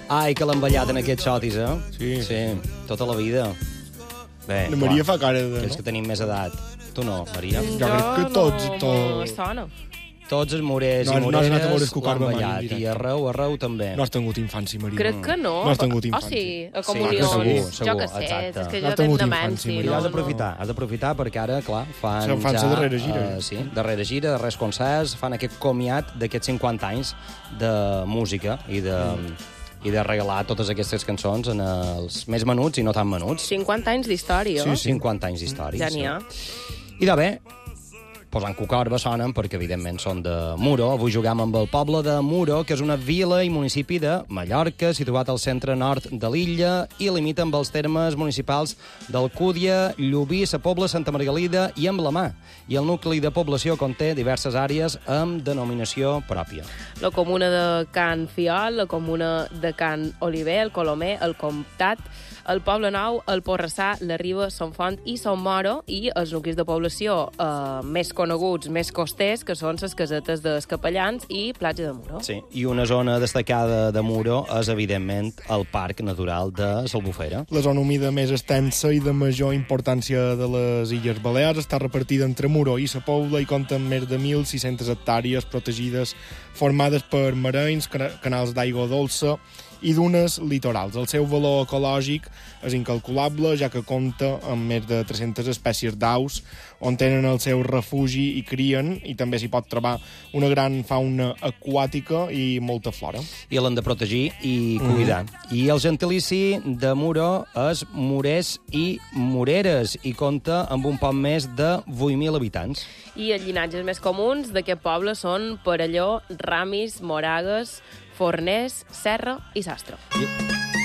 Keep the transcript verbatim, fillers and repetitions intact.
Ai, que l'han ballat en aquests xotis, eh? Sí. Sí, tota la vida. Bé, La Maria clar, fa cara de... aquells No? que tenim més edat. Tu no, Maria? Jo crec que tots... no tots... me sona. Tots els morers No, i no has anat a veure moreres Escocar l'han mai en ballat, directe. i arreu, arreu també. No has tingut infància, Maria. Crec que no. No has tingut Oh, infància. sí, a Sí, comunions. segur, segur, jo que sé, exacte. és que No jo has tingut tinc infància, demència. Maria. I No, has d'aprofitar, has d'aprofitar perquè ara, clar, fan Sí, fan ja... la darrera gira. Uh, sí, darrera gira, darrers concerts, fan aquest comiat d'aquests cinquanta anys de música i de... Mm. i de regalar totes aquestes cançons en els més menuts i no tan menuts. cinquanta anys d'història. Sí, cinquanta anys d'història. Ja n'hi ha. I de bé, posant Cucorba sonen perquè, evidentment, són de Muro. Avui juguem amb el poble de Muro, que és una vila i municipi de Mallorca, situat al centre nord de l'illa i limita amb els termes municipals d'Alcúdia, Llubí, Sa Pobla, Santa Margalida i Emblemà. I el nucli de població conté diverses àrees amb denominació pròpia. La comuna de Can Fiol, la comuna de Can Oliver, el Colomer, el Comtat, el Poble Nou, el Porrassà, la Riba, Son Font i Son Moro, i els nuclis de població eh, més coneguts, més costers, que són les casetes dels Capellans i Platja de Muro. Sí, i una zona destacada de Muro és, evidentment, el Parc Natural de l'Albufera. La zona humida més extensa i de major importància de les Illes Balears està repartida entre Muro i Sa Pobla i compta amb més de mil sis-centes hectàrees protegides formades per marenys, cana- canals d'aigua dolça i dunes litorals. El seu valor ecològic és incalculable, ja que compta amb més de tres-centes espècies d'aus on tenen el seu refugi i crien, i també s'hi pot trobar una gran fauna aquàtica i molta flora. I l'han de protegir i cuidar. Mm. I el gentilici de Muro és Morers i Moreres i compta amb un poc més de vuit mil habitants. I els llinatges més comuns d'aquest poble són Perelló, Ramis, Moragues, Forners, Serra i Sastre. I...